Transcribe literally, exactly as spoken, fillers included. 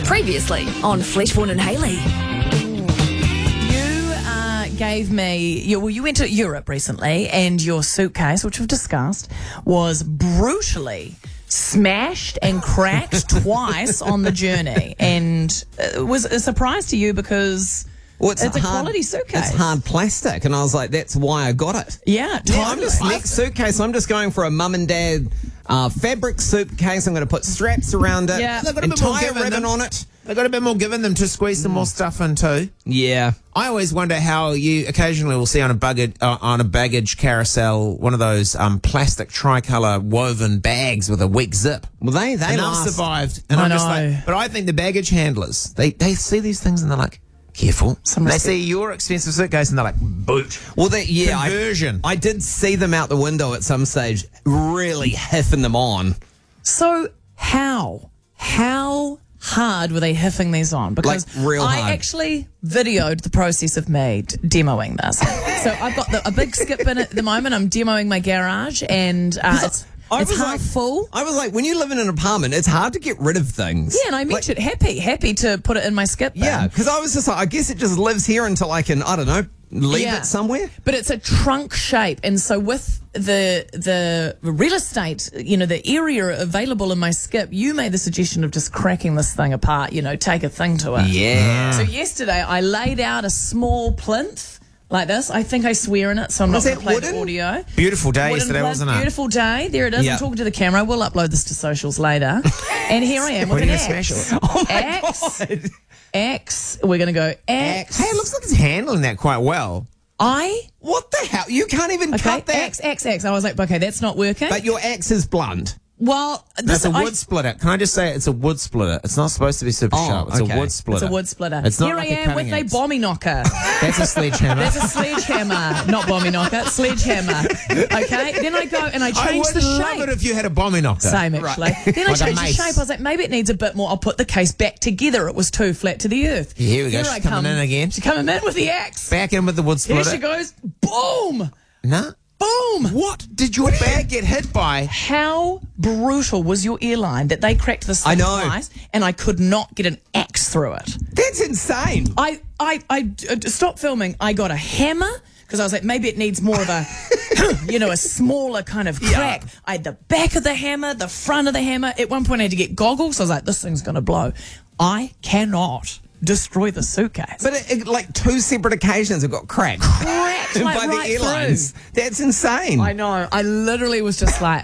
Previously on Fleshborn and Haley. You uh, gave me, you, well, you went to Europe recently and your suitcase, which we've discussed, was brutally smashed and cracked twice on the journey. And it was a surprise to you because Well, it's, it's a hard, quality suitcase. It's hard plastic, and I was like, that's why I got it. Yeah, Yeah, I'm totally. just next suitcase. I'm just going for a mum and dad uh, fabric suitcase. I'm going to put straps around it. Yeah. They've got a bit more entire give in ribbon them. on it. They've got a bit more given them to squeeze some more stuff into. Yeah. I always wonder how you occasionally will see on a baggage, uh, on a baggage carousel one of those um, plastic tricolour woven bags with a weak zip. Well, they they And last. I've survived. And I I'm just know. like, but I think the baggage handlers, they, they see these things and they're like, careful. Some they respect. see your expensive suitcase and they're like, boot. Well, they, yeah, I, Conversion. I did see them out the window at some stage, really hiffing them on. So how? How hard were they hiffing these on? Because Like, real I hard. actually videoed the process of me d- demoing this. So I've got the, a big skip in at the moment. I'm demoing my garage and uh, it's, I it's was half like- full. I was like, when you live in an apartment, it's hard to get rid of things. Yeah, and I mentioned happy, happy to put it in my skip bin. Yeah, because I was just like, I guess it just lives here until I can, I don't know, leave Yeah. it somewhere. But it's a trunk shape, and so with the the real estate, you know, the area available in my skip, you made the suggestion of just cracking this thing apart, you know, take a thing to it. Yeah. So yesterday I laid out a small plinth like this. I think I swear in it, so I'm Was not going to that play wooden? the audio. Beautiful day Wooden yesterday, plinth, wasn't it? Beautiful day. There it is. Yeah. I'm talking to the camera. We'll upload this to socials later. And here I am with When an are you gonna X. smash it? Oh my X. God. X. We're going to go X. Hey, it looks like it's handling that quite well. I. What the hell? You can't even Okay, cut that. X, X, X. I was like, okay, that's not working. But your axe is blunt. Well, this That's a I- wood splitter. Can I just say it's a wood splitter? It's not supposed to be super Oh, sharp. It's okay. a wood splitter. It's a wood splitter. It's not Here like I a am with cutting a axe. bommy knocker. That's a sledgehammer. There's a sledgehammer, not bommy knocker, sledgehammer. Okay, then I go and I I change would the love shape. it if you had a bommy knocker. Same actually. Then I Like a changed the mace. shape. I was like, maybe it needs a bit more. I'll put the case back together. It was too flat to the earth. Here we go. Here She's I coming come in again. She's coming in with the axe. Back in with the wood Here splitter. she goes. Boom, Nah. boom. What did your bag get hit by? How brutal was your airline that they cracked this thing I know. twice and I could not get an axe through it? That's insane. I, I, I uh, stopped filming. I got a hammer because I was like, maybe it needs more of a, you know, a smaller kind of crack. I had the back of the hammer, the front of the hammer. At one point, I had to get goggles. I was like, this thing's going to blow. I cannot destroy the suitcase. But it, it, like two separate occasions it got cracked. Cracked, like, by right the airlines. through. That's insane. I know. I literally was just like,